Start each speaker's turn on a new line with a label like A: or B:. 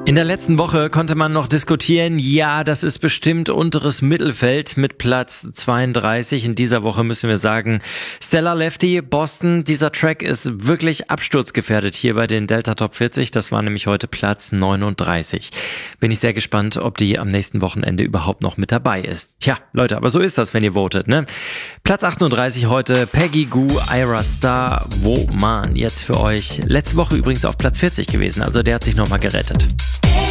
A: In der letzten Woche konnte man noch diskutieren, ja, das ist bestimmt unteres Mittelfeld mit Platz 32. In dieser Woche müssen wir sagen, Stellar Lefty, Boston, dieser Track ist wirklich absturzgefährdet hier bei den Delta Top 40. Das war nämlich heute Platz 39. Bin ich sehr gespannt, ob die am nächsten Wochenende überhaupt noch mit dabei ist. Tja, Leute, aber so ist das, wenn ihr votet, ne? Platz 38 heute, Peggy Gou, Ira Star, Woman. Jetzt für euch. Letzte Woche übrigens auf Platz 40 gewesen, also der hat sich nochmal gerettet.